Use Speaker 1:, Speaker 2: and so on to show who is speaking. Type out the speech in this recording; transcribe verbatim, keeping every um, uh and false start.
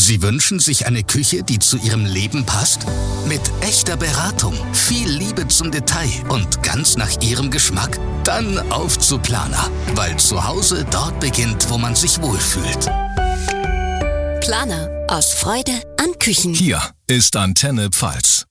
Speaker 1: Sie wünschen sich eine Küche, die zu Ihrem Leben passt? Mit echter Beratung, viel Liebe zum Detail und ganz nach Ihrem Geschmack? Dann auf zu Planer, weil zu Hause dort beginnt, wo man sich wohlfühlt.
Speaker 2: Planer, aus Freude an Küchen.
Speaker 3: Hier ist Antenne Pfalz.